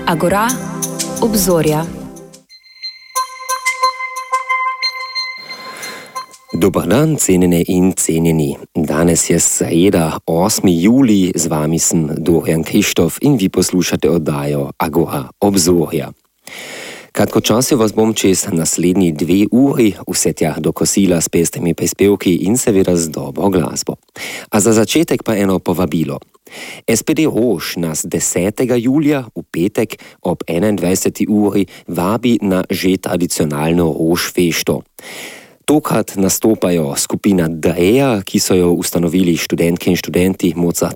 Agora, obzorja. Dobar dan, cenjene in cenjeni. Danes je sreda, 8. julij, z vami sem Dorian Krištof in vi poslušate oddajo Agora, obzorja. Kratkočasje vas bom čez naslednji 2 uri vse tja do kosila s pestrimi prispevki in seveda z dobro glasbo. A za začetek pa eno povabilo. SPD Rož nas 10. julija v petek ob 21. uri vabi na že tradicionalno Rož fešto. Tokrat nastopajo skupina Dreja, ki so jo ustanovili študentke in študenti Mozart